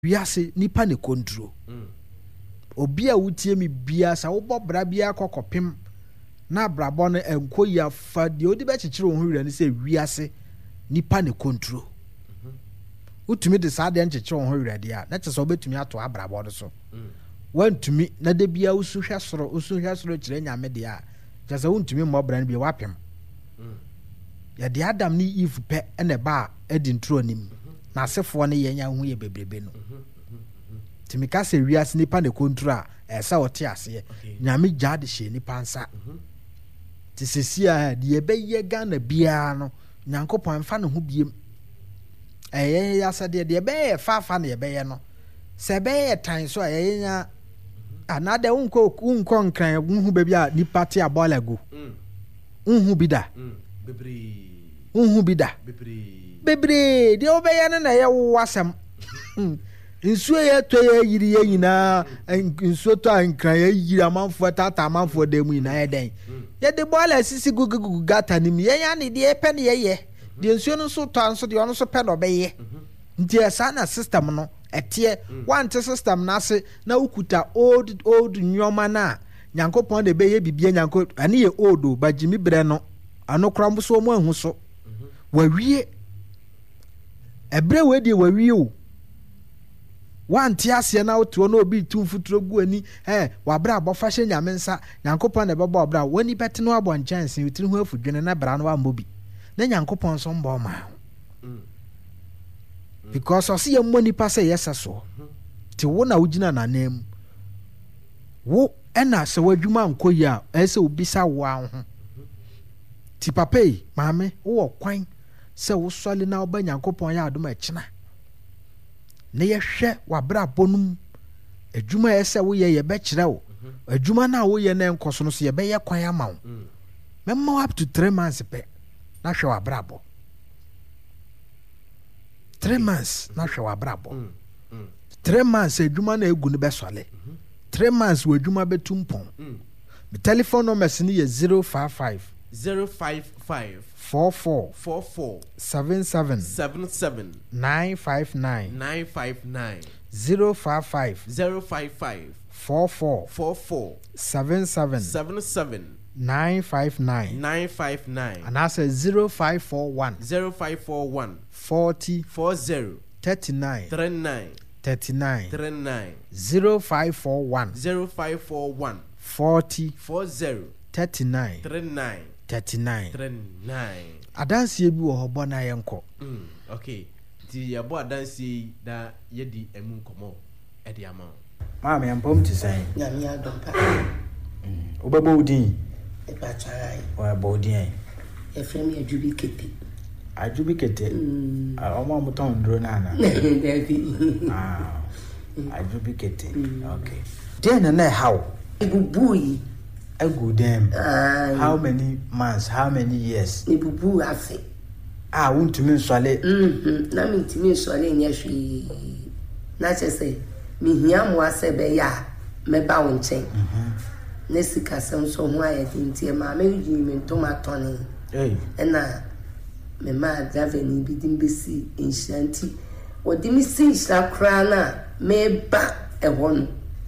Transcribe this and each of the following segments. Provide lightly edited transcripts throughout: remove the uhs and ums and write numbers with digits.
wiase nipa ne control obi a wutie mi bia sa wo bobra bia kokopem na brabo no enko ya fa de odi be kyekyere wo hwira ne se wiase nipa ne control utumi de sa de nkyekye wo hwira de a na kyese obetumi ato abrabo do so wantumi na de bia usuhwa soro kyere nyame de a kyese wontumi mmobra ne bia wapem ya de Adam ni Eve pe ene ba edi ntro nim na asefo ne yenya hu ye bebrebe no timika se wiase nipa ne kontra esa wote ase nyame gya de hye nipa nsa ti sesia de ebeye Ghana bia no nyankopon fa ne ho biem ya sade de ebeye fa ne ebeye no se ebeye tan so ayenya anade unko nkran hu ba bia nipa te abolagu hu bida bebre de obeye no na ye wasam nsuo ye to ye yiri ye nyina nsuo to ankran ye yiri amanfo tata amanfo de mu nyina ye den ye de bola sisi gugu gata nim ye ya ne de pe ne ye de nsuo no so to anso de ono so pe no be ye nti esa na system no etie wante system na se na ukuta old nyoma na nyankopon de be ye bibie nyanko ani ye old ba jimi bre no anokra mso mo ahu so wawie ebre we de wawie o wanti ase na oto no obi tumfuturo gu ani wabra abofa hye nyame nsa nyankopon na bebo abra wani bete no abo nchanse witiri hu afudwene na bra no ambobi na nyankopon so mbo ma because ose ye mmoni pa se yesa so ti wo na ugina na nam wo ena se wadwuma nkoyi a ese obisa wo anho ti papai maame wo kwan se wo sole na oba nyankopon ya adom akina ne yehwe wabra bonum adwuma ese wo ye be kire wo adwuma na wo ye na enkoso no so ye be ye kwan ama wo memma up to 3 months pe na hwe wabra bo 3 months na hwe wabra bo 3 months adwuma na egu ne be sole 3 months wo adwuma betumpon me telephone number ni ye 055 44 77 959 055 44 77 959 and I say 0541 40 39 0541 40 39 adansie bi wo hobo na yenko okay ti yabo adansie da yedi emu nkomo e de ama maame yampom ti san nyame adompa obebo udin e pa chai o abo udin e frame ajubi kete omo muton ndro na na ajubi kete okay then na how ibubuyi a good them. How many months? How many years? Ibubu afi. Want to mean swale. Na me to me swale nyahwe. Na chese me hia mo asebe ya me ba wo nchen. Na sika sem so ho ayedi ntie ma me yi me tomato ni. Na me ma daveni bi dimbesi inshanti. Odi mi si sha kra na me ba e won.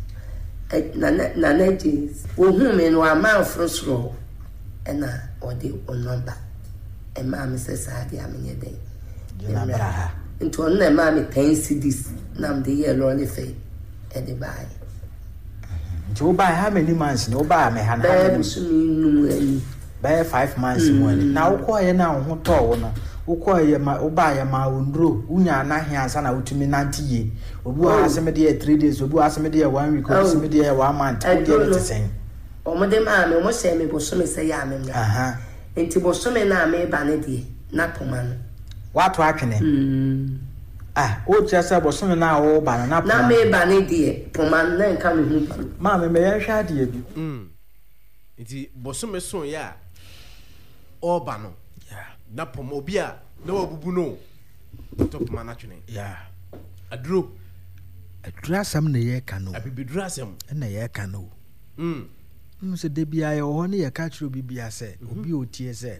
na jeans wo hu me no ama frosro na odi onamba e ma me se sa dia me den na bra into na ma me 10 cedis na me ye lo le fe e de buy you buy how many months no buy me ha na so mi nu ani buy 5 months mo ani na wo ko ye na ho to wo no wo ko ye ma wo buy ye ma wondro unya na hia ansa na wotumi nantiye obu aseme de 3 days obu aseme de 1 week obu aseme de 1 month o de it sen o mo de ma me mo se me bo so me se ya me aha enti bo so me na me ba ne de na poma no wato atwene o tiasa bo so me na wo ba na poma na me ba ne de poma na nka me hu ma me ye hwa de bi enti bo so me so ya o ba no na poma obi a na wabubu no top man atwene adro sam na ye ka no abibidura sam na ye ka no se de bia ye ho ne ye ka chiro bibia se obi otie se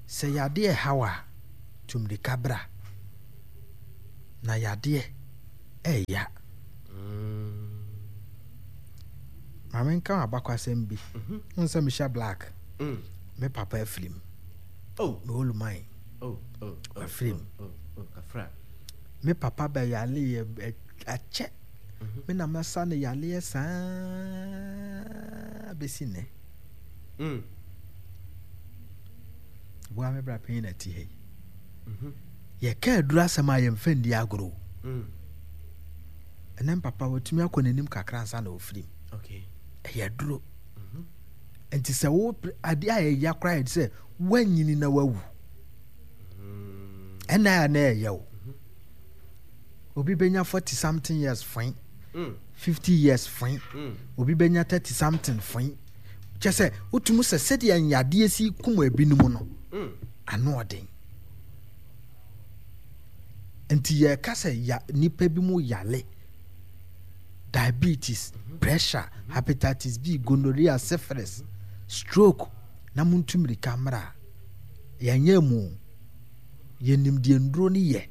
yade hawa tumde kabra na yade ya maame nka abakwa asɛm bi nsa Michelle Black me papa aflim me oluman aflim me papa ba yale ache me na masa ne yale saa besine boa me bra pin na ti he ye ka dura sama ye mfa ndi agoro enem papa watumi akonanim kakra nsa na ofrim ya duro enti se wo ade aye ya kra se wanyini na wawu ena ya na ya wo obi benya 40 something years fine 50 years fine obi benya 30 something fine chese utumu se sedi anyade esi kuma ebinum no ano oden enti ye kase ya nipa bi mu yale diabetes pressure hepatitis B gonorrhea syphilis stroke na muntumri kamera yanyemu yenimdie ndro ni ye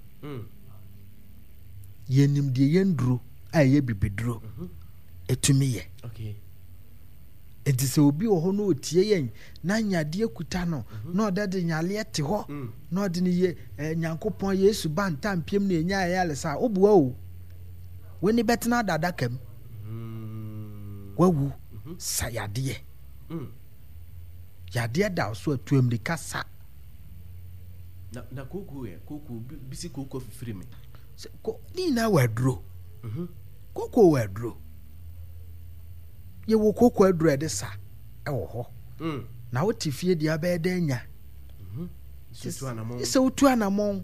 yenimdie yendro aye bibidro etumi ye etise obi wo ho no otie yen na nyade kuta no na odade nyale ete ho na odene ye nyankopon Yesu bantam piem na enya yale sa obuwa o weni betena dada kam wawu sayade yade da so atuamri kasa na koko bisi koko fifiri me ko ni na wadro koko wadro ye wo koko adro ede sa e wo ho na wo tifie dia ba ede nya se utu anamon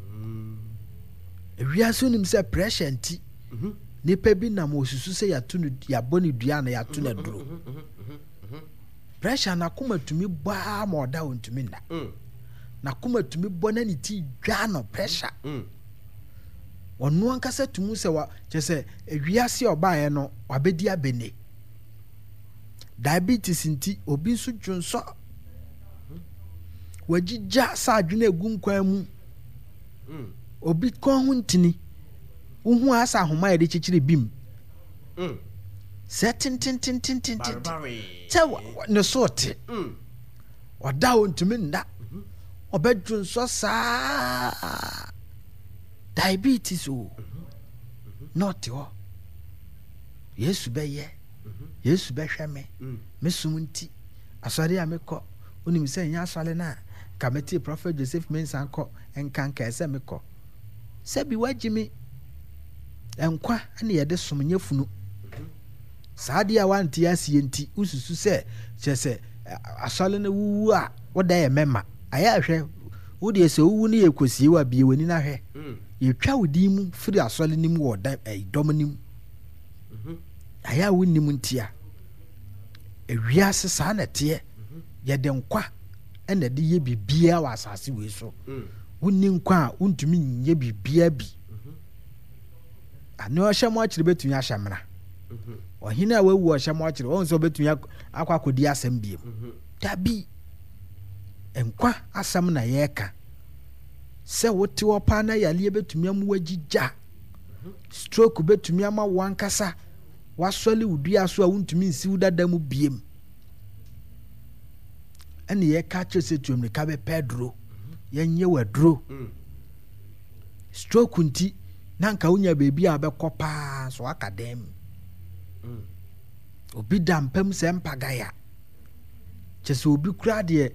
ewiaso nim se pressure nti nipa bi na mo susu se ya tunu ya boni dua na ya tunu adro pressure na kuma tumi ba ma oda ontumi na na kuma tumi bona ni ti dwa no pressure onu ankasa tumu se wa chese ewiase obaye no wabedi abene diabetes nti obi nso dwonso wagija sa adwene egunkwan mu obi kon ho ntini uhu asa ahoma yede chichire bim setin ne sote oda ontumi nda obedwonso sa diabetes o not o Yesu beye Yesu behweme mesum nti asori amekọ onim se nya asale na kameti prophet Joseph Mensah ko enkanka ese mekọ se bi wagimi enkwa ane yede som nyafunu saade a wanti asie nti ususu se chese asale na wuwu a woda ye mema aya hwe wodi ese wuwu ne yekosie wa bie wani na hwe yetwa wodi mu firi asale nim wo da dom nim aya wonnim ntia ewiase sa na te yede nkwa ene de ye bibia wa asase we so wonni nkwa a untumi nye bibia bi ano hyemo akire betun ya hyamra ohina wawu hyemo akire won so betun akwa kodi asem biem tabi enkwa asam na yeka se wote opa na yale betumi am wagija stroke betumi ama wankasa wasole udua so a untumi nsi udada mu biem ene yeka chese tuamri ka be pedro yenye wadro stroke nti nanka unya bebi a bekopa so akadem obi dampam se mpagaya chese obi kura de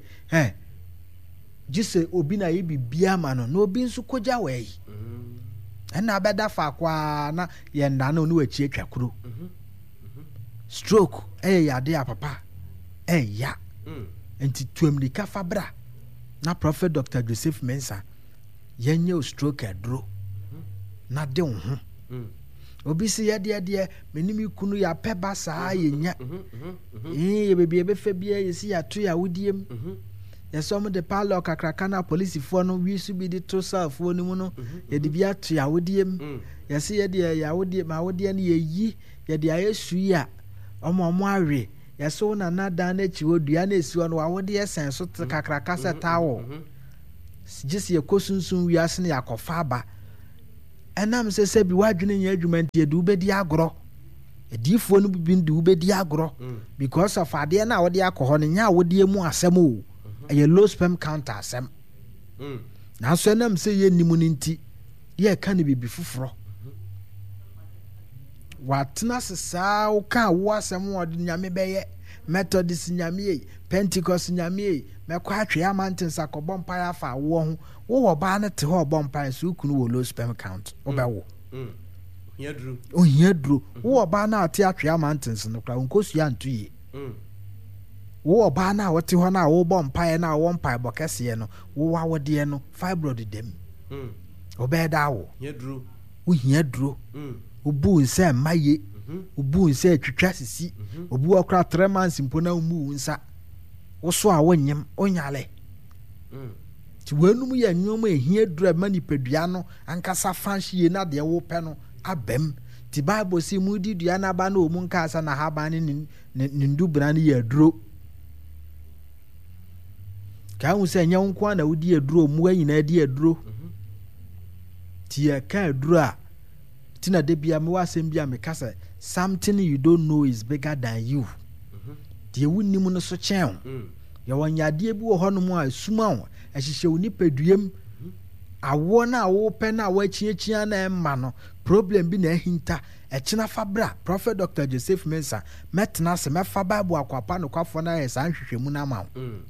jise obi na ye bibia ma no obi nso koja wei ena abeda fa kwa na ye nda na onu achi atwakuro stroke yade a papa ya enti tuamri ka fabra na prophet Dr. Joseph Mensah yenye stroke adro na de ho obi si yade menimi kunu ya peba saa yenya ye bebi ebefa bia yesi ya to ya wodiem yesom de palo kakraka na police fo no wisu bi de to safo ni mu no ye de bia to ya wodiem yesi yade ya wodiem ma wodie na yeyi yade ayesu ya omo awe yeso na nada na chi wodua na esi no wode esen so kakraka se tawo jisi ye kosunsun wiase na yakofa aba enam se bi wadwene nya adwuma ntie de ubedi agoro ediifo no bi de ubedi agoro because of ade na wode akọ no nya wode mu asem o eye low sperm count asem na so enam se ye nimu nti ye ka ne bibi foforo watena sesa wo ka wo asem wo de nyame beye Methodist nyame Pentecost nyame mekwa atwe amanten sakobọ mpa afa wo ho wo ba na te ho obọ mpa so kunu wo low sperm count obewo ohia duro wo ba na ate atwe amanten no kra nkosu ya ntuye wo ba na wote ho na wo bọ mpa na wo mpa bokese no wo wa wode no fibroid dem obeda wo ohia duro obu nse maye obu nse twitwa sisi obu okra 3 months mpo na mu nsa woso a wonyem onyale ti wenum ya nyoma ehia dura manipadua no ankasa fanhie na de wo pɛ no abem ti bible si mu di dua na ba na omu nkasa na haba ne ndubra ne ya duro ka hu se nya nko na wodi aduro mu anyina di aduro ti ya ka aduro a tina de bia me wasem bia me kasa something you don't know is bigger than you die wunnim no so chen ya wanyade bi wo hono mu a suma wo ehihye woni paduam awo na wo pe na wo achiachia na emma no problem bi na ahinta echina fabra Prophet Dr. Joseph Mensah metna se mefa bible akwapa no kwafo na yesa nhwehwemu na ma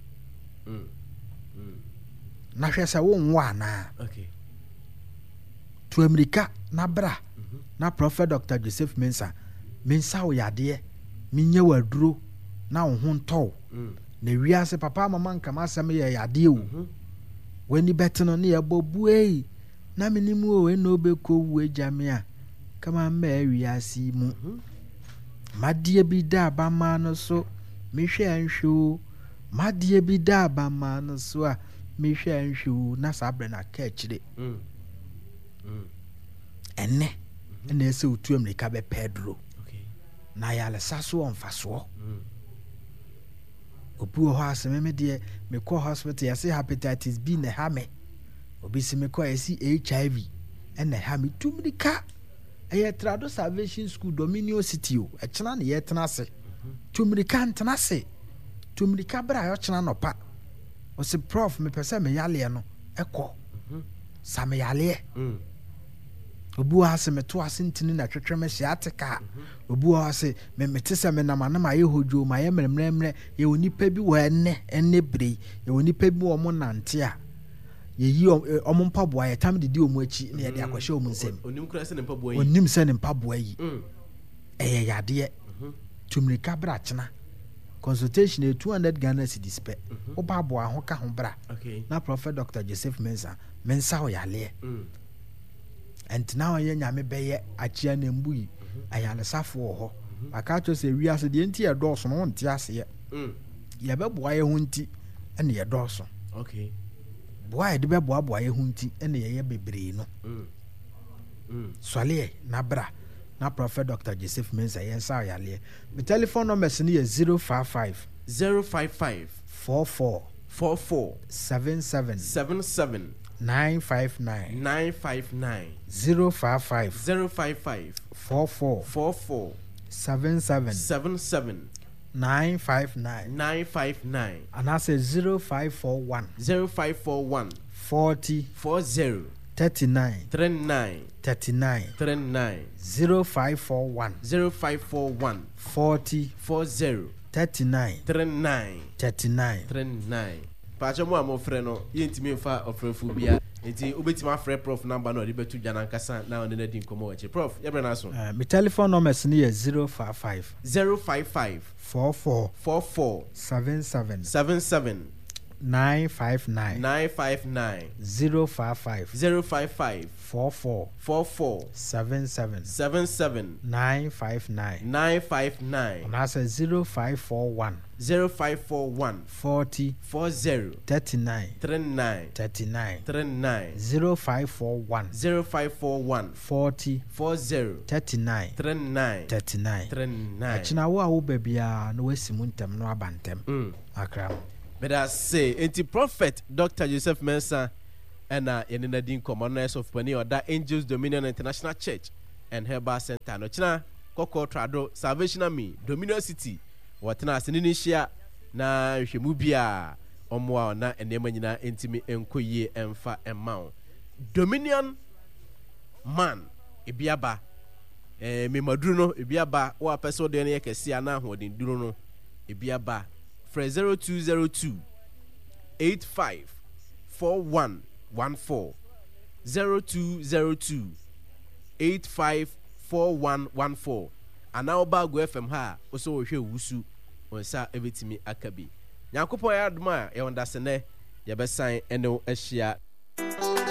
na hwese wo nwa na okay to America na bra na Prophet Dr. Joseph Mensah wo yade minye waduro na wo ho nto na wiase papa mama nkama asem ye yade o wani beteno ne yebobue na minimu o eno beko wu ejame a kama ma wiase mu madie bi da ba ma no so mehwe anhwo madie bi da ba ma no so a mehwe anhwo na sabre na ka akire enne na ese otu America be Pedro na ya lesaso onfaso obu ho aseme me de me ko hospital ya say hepatitis B na ha me obi se me ko esi HIV na ha me tumrika eye Trado Salvation School Dominion City o e chena na ye tena se tumrika ntena se tumrika bra yo chena no pa o se prof me pese me yale no ekọ sa me yale obu ase me to ase ntini na twetwe me hia ateka obu ase me metese me na manama ye hojo ma ye mremremre ye onipa bi wo enne bre ye onipa bi wo mo nante a ye yi omo mpaboa ye tam didi omo achi na ye de akwahye omo nsem onim kura se ne mpaboa yi onim se ne mpaboa yi eye yade tumrika bra chena consultation e 200 Ghana cedis pe oba boa ho ka ho bra na Prophet Dr. Joseph Mensah oyale and now ye nyame beye achia na mbuyi ayale safo ho aka cho se wiase de nti e dɔɔso no nti ase ye beboa ye ho nti ene ye dɔɔso okay boa ye de beboa ye ho nti ene ye bebre no swale na bra na Prophet Dr. Joseph Mensah ye nsa oyale the telephone number is 055 44 77 959 055 44 77 959 and I say 0541 40 39 0541 40 39 Pacho mo amofre no yentimi mfa ofrefu bia enti obetima frɛ prof number no de betu jana nkasa na one na di nkomo wache prof yebre na so my telephone number is 055 44 77 959 055 44 77 959 and I say 0541 40 39 0541 40 39 achina wo babia no wasimu ntem no abantem akram but I say enti Prophet Dr. Joseph Mensah ɛna yɛne na di nkɔmmɔ no ɛsɛ ɔfupani ɔda Angels Dominion International Church and Herbal Center no kyena kɔkɔɔ trado Salvation Army Dominion City wɔtena ase ne hyia na hwɛmu bi a ɔmmoa ɔna nneɛma nyinaa ntimi nkɔ yie ɛmfa ɛma wo Dominion man ebiaba memaduru no ebiaba wo apɛ sɛ ɔde no yɛ kɛse ana ahoɔden duro no ebiaba frɛ 0202 854114 0202 854114 ana oba go FM ha o so wo hwɛ wusu onsa ebetimi akabi Nyankopɔn ya adom a yɛ wondasene yɛbɛsan ene ahyia